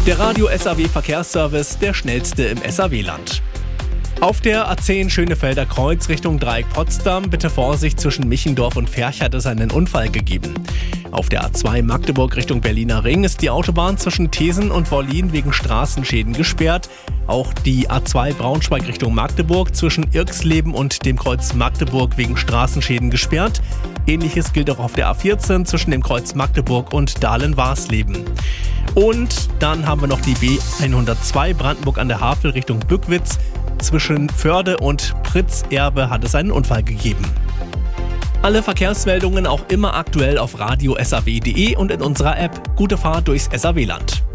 Der Radio SAW Verkehrsservice, der schnellste im SAW-Land. Auf der A10 Schönefelder Kreuz Richtung Dreieck Potsdam, bitte Vorsicht, zwischen Michendorf und Ferch hat es einen Unfall gegeben. Auf der A2 Magdeburg Richtung Berliner Ring ist die Autobahn zwischen Thesen und Wollin wegen Straßenschäden gesperrt. Auch die A2 Braunschweig Richtung Magdeburg zwischen Irxleben und dem Kreuz Magdeburg wegen Straßenschäden gesperrt. Ähnliches gilt auch auf der A14 zwischen dem Kreuz Magdeburg und Dahlen-Warsleben. Und dann haben wir noch die B102 Brandenburg an der Havel Richtung Bückwitz. Zwischen Förde und Pritzerbe hat es einen Unfall gegeben. Alle Verkehrsmeldungen auch immer aktuell auf radio-saw.de und in unserer App. Gute Fahrt durchs SAW-Land.